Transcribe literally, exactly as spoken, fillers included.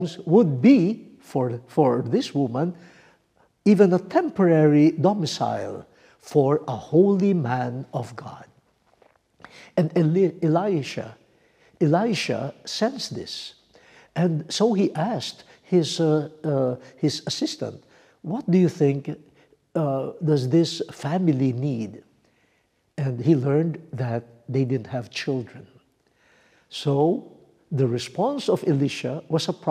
would be for, for this woman even a temporary domicile for a holy man of God. And Eli Elisha, Elisha sensed this. And so he asked his, uh, uh, his assistant, what do you think uh, does this family need? And he learned that they didn't have children. So the response of Elisha was a